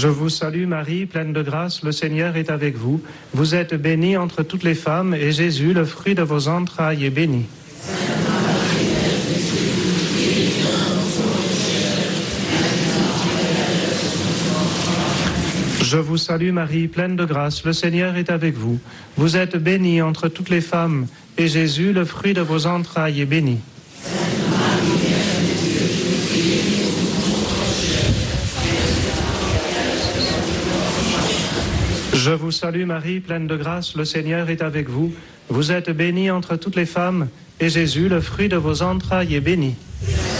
Je vous salue Marie, pleine de grâce, le Seigneur est avec vous. Vous êtes bénie entre toutes les femmes, et Jésus, le fruit de vos entrailles, est béni. Je vous salue Marie, pleine de grâce, le Seigneur est avec vous. Vous êtes bénie entre toutes les femmes, et Jésus, le fruit de vos entrailles, est béni. Je vous salue Marie, pleine de grâce, le Seigneur est avec vous. Vous êtes bénie entre toutes les femmes, et Jésus, le fruit de vos entrailles, est béni.